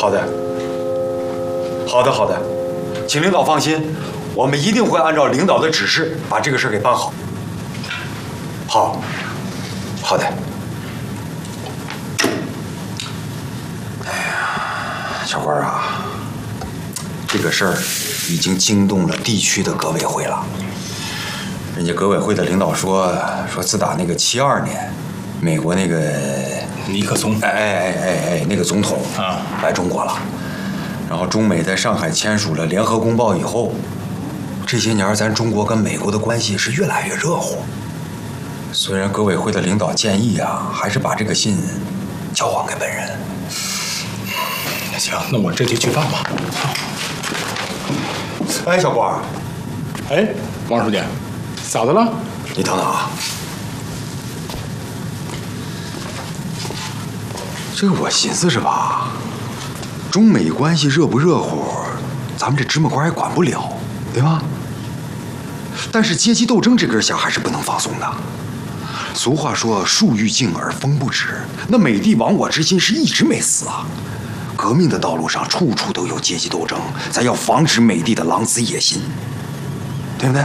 好的，好的，好的，请领导放心，我们一定会按照领导的指示把这个事儿给办好。好，好的。哎呀，小花啊，这个事儿已经惊动了地区的革委会了。人家革委会的领导说，自打那个72年，美国那个尼克松， 那个总统啊来中国了，然后中美在上海签署了联合公报以后，这些年咱中国跟美国的关系是越来越热乎。虽然革委会的领导建议啊，还是把这个信交还给本人。 行，那我这就去办吧。 哎，小郭， 哎，王书记，咋的了？ 你等等啊。这个我寻思着吧，中美关系热不热乎，咱们这芝麻官也管不了，对吧？但是阶级斗争这根弦还是不能放松的。俗话说树欲静而风不止，那美帝亡我之心是一直没死啊。革命的道路上处处都有阶级斗争，咱要防止美帝的狼子野心，对不对？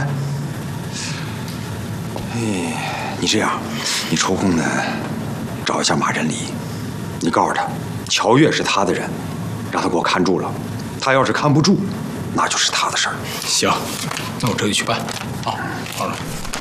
哎，你这样，你抽空呢找一下马仁礼，你告诉他，乔越是他的人，让他给我看住了。他要是看不住，那就是他的事儿。 行，那我这就去办。啊，好了。